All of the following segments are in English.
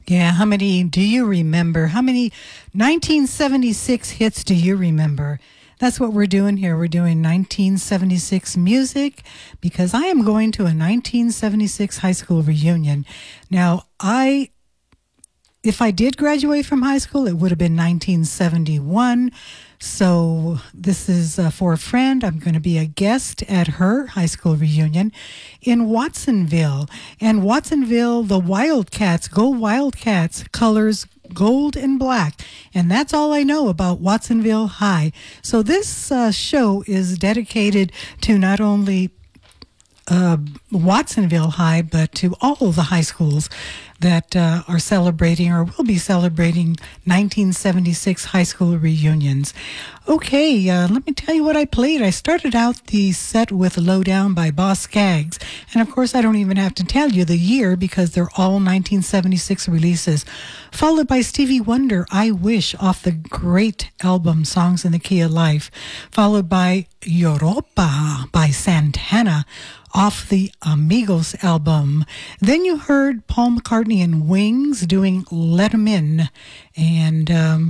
Yeah, how many do you remember? How many 1976 hits do you remember? That's what we're doing here. We're doing 1976 music because I am going to a 1976 high school reunion. Now, if I did graduate from high school, it would have been 1971. So this is for a friend. I'm going to be a guest at her high school reunion in Watsonville. And Watsonville, the Wildcats, go Wildcats, colors gold and black. And that's all I know about Watsonville High. So this show is dedicated to not only Watsonville High, but to all the high schools that are celebrating or will be celebrating 1976 high school reunions. Okay, let me tell you what I played. I started out the set with Lowdown by Boss Skaggs. And of course, I don't even have to tell you the year because they're all 1976 releases. Followed by Stevie Wonder, I Wish, off the great album Songs in the Key of Life. Followed by Europa by Santana, off the Amigos album. Then you heard Paul McCartney and Wings doing Let 'Em In. And,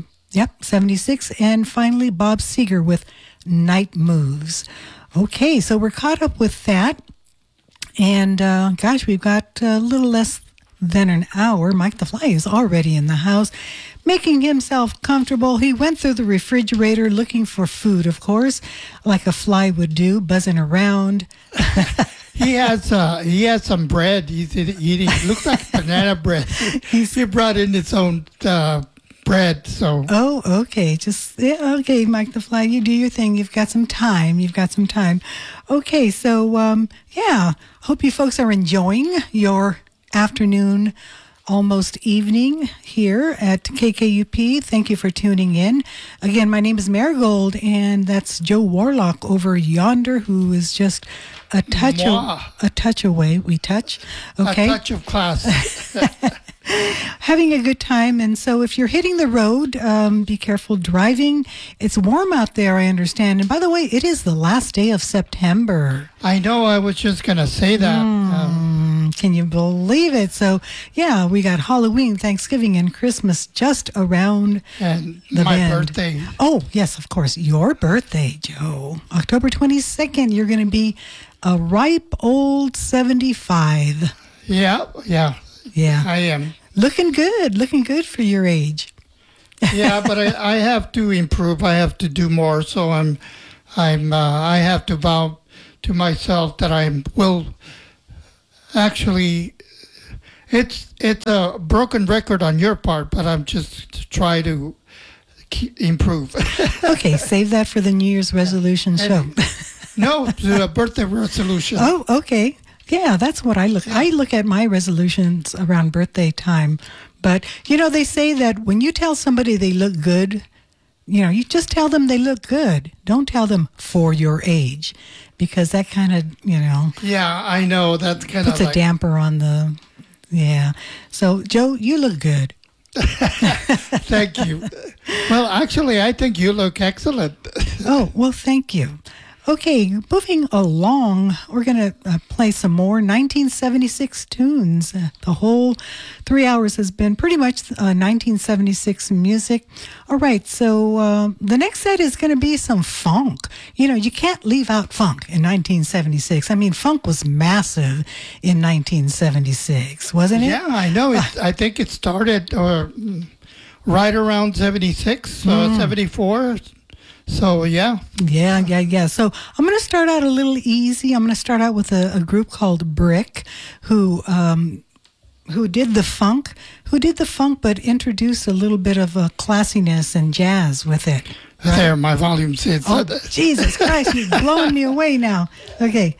76. And finally, Bob Seger with Night Moves. Okay, so we're caught up with that. And, we've got a little less than an hour. Mike the Fly is already in the house, making himself comfortable. He went through the refrigerator looking for food, of course, like a fly would do, buzzing around. He has some bread. He's eating. Looks like banana bread. He brought in his own bread. So. Oh, okay. Okay, Mike the Fly. You do your thing. You've got some time. Okay, so hope you folks are enjoying your afternoon, almost evening here at KKUP. Thank you for tuning in. Again, my name is Marigold, and that's Joe Warlock over yonder, who is just a touch away. We touch, okay? A touch of class. Having a good time. And so if you're hitting the road, be careful driving. It's warm out there, I understand. And by the way, it is the last day of September. I know, I was just going to say that. Can you believe it? So, yeah, we got Halloween, Thanksgiving, and Christmas just around and the my bend. birthday. Oh, yes, of course. Your birthday, Joe. October 22nd, you're going to be a ripe old 75. Yeah. I am. Looking good for your age. Yeah, but I have to improve. I have to do more. So I have to vow to myself that I will actually. It's a broken record on your part, but I'm just try to improve. Okay, save that for the New Year's resolution show. No, the birthday resolution. Oh, okay. Yeah, that's what I look. I look at my resolutions around birthday time. But, they say that when you tell somebody they look good, you just tell them they look good. Don't tell them for your age, because that kind of, Yeah, I know. That's kind of puts a damper on the, yeah. So, Joe, you look good. Thank you. Well, actually, I think you look excellent. Oh, well, thank you. Okay, moving along, we're going to play some more 1976 tunes. The whole 3 hours has been pretty much 1976 music. All right, so the next set is going to be some funk. You can't leave out funk in 1976. I mean, funk was massive in 1976, wasn't it? Yeah, I know. I think it started right around 76, 74. So, yeah. Yeah. So I'm going to start out a little easy. I'm going to start out with a group called Brick, who did the funk, but introduced a little bit of classiness and jazz with it. Right? There, my volume says. Oh, Jesus Christ, you're blowing me away now. Okay.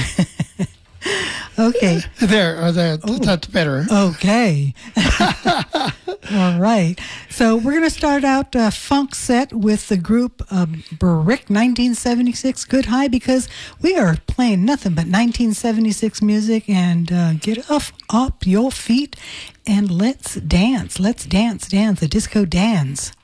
Okay. There, that's better. Okay. All right. So we're going to start out a funk set with the group Brick 1976 Good High, because we are playing nothing but 1976 music. And get up your feet and let's dance. Let's dance, a disco dance.